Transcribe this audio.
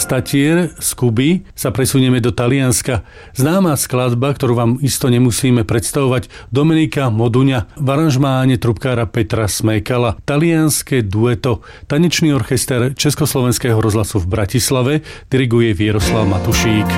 Statier z Kuby sa presunieme do Talianska. Známa skladba, ktorú vám isto nemusíme predstavovať, Domenica Moduňa v aranžmáne trubkára Petra Smekala. Talianske dueto. Tanečný orchester Československého rozhlasu v Bratislave diriguje Vieroslav Matušík.